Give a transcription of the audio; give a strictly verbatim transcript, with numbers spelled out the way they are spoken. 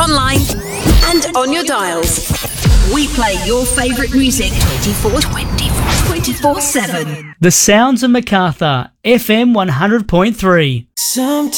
online and on your dials. We play your favourite music twenty-four seven. The Sounds of Macarthur, F M one hundred point three. Sometimes